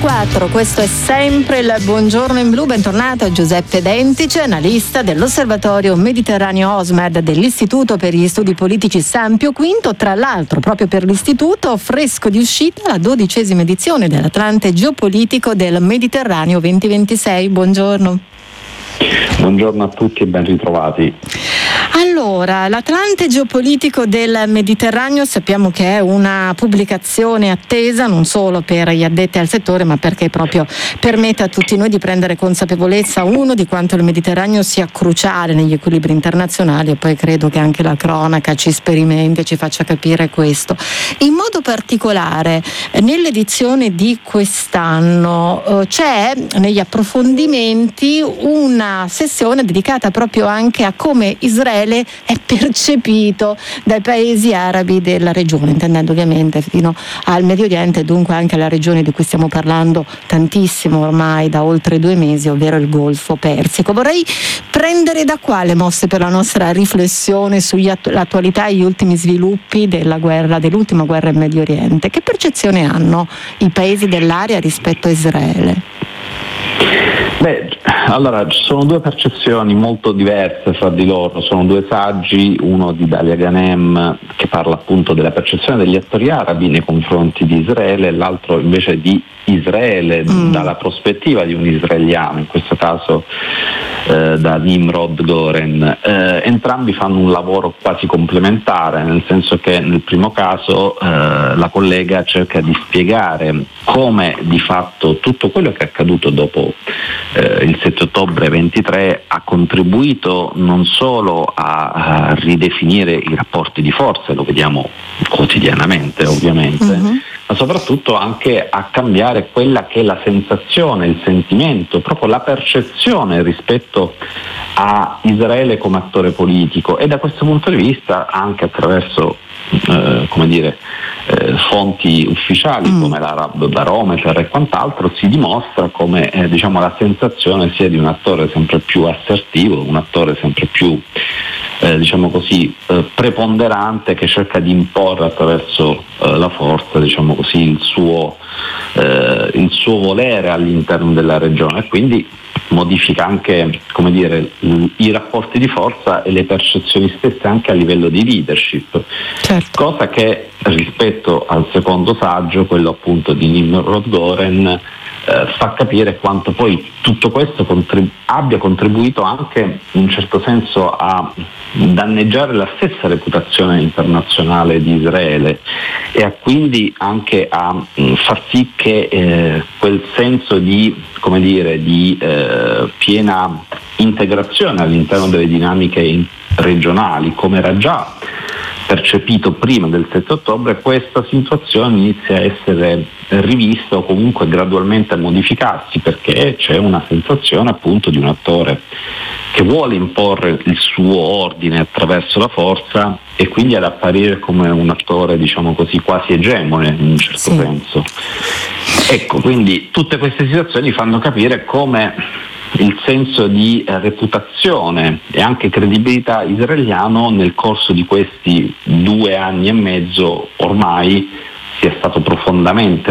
4, questo è sempre il Buongiorno in Blu. Bentornato Giuseppe Dentice, analista dell'Osservatorio Mediterraneo OSMED dell'Istituto per gli Studi Politici San Pio V. Tra l'altro, proprio per l'Istituto, fresco di uscita la 12ª edizione dell'Atlante Geopolitico del Mediterraneo 2026. Buongiorno. Buongiorno a tutti e ben ritrovati. Allora, l'Atlante Geopolitico del Mediterraneo sappiamo che è una pubblicazione attesa non solo per gli addetti al settore, ma perché proprio permette a tutti noi di prendere consapevolezza, uno, di quanto il Mediterraneo sia cruciale negli equilibri internazionali, e poi credo che anche la cronaca ci sperimenti e ci faccia capire questo. In modo particolare, nell'edizione di quest'anno c'è negli approfondimenti una sessione dedicata proprio anche a come Israele è percepito dai paesi arabi della regione, intendendo ovviamente fino al Medio Oriente, dunque anche la regione di cui stiamo parlando tantissimo ormai da oltre 2 mesi, ovvero il Golfo Persico. Vorrei prendere da qua le mosse per la nostra riflessione sull'attualità e gli ultimi sviluppi dell'ultima guerra in Medio Oriente. Che percezione hanno i paesi dell'area rispetto a Israele? Allora, ci sono 2 percezioni molto diverse fra di loro, sono 2 saggi, uno di Dalia Ghanem che parla appunto della percezione degli attori arabi nei confronti di Israele, e l'altro invece di Israele dalla prospettiva di un israeliano, in questo caso da Nimrod Goren. Entrambi fanno un lavoro quasi complementare, nel senso che nel primo caso la collega cerca di spiegare come di fatto tutto quello che è accaduto dopo il 7 ottobre 23 ha contribuito non solo a ridefinire i rapporti di forza, lo vediamo quotidianamente ovviamente, ma soprattutto anche a cambiare quella che è la sensazione, il sentimento, proprio la percezione rispetto a Israele come attore politico, e da questo punto di vista anche attraverso fonti ufficiali come l'Arab Barometer e quant'altro si dimostra come la sensazione sia di un attore sempre più assertivo, un attore sempre più preponderante, che cerca di imporre attraverso la forza il suo volere all'interno della regione, e quindi modifica anche i rapporti di forza e le percezioni stesse anche a livello di leadership. Certo. Cosa che rispetto al secondo saggio, quello appunto di Nimrod Goren, fa capire quanto poi tutto questo abbia contribuito anche in un certo senso a danneggiare la stessa reputazione internazionale di Israele, e a quindi anche a far sì che quel senso di piena integrazione all'interno delle dinamiche regionali, come era già percepito prima del 7 ottobre, questa situazione inizia a essere rivista o comunque gradualmente a modificarsi, perché c'è una sensazione appunto di un attore che vuole imporre il suo ordine attraverso la forza, e quindi ad apparire come un attore quasi egemone in un certo senso. Ecco, quindi tutte queste situazioni fanno capire come il senso di reputazione e anche credibilità israeliano nel corso di questi 2 anni e mezzo ormai sia stato profondamente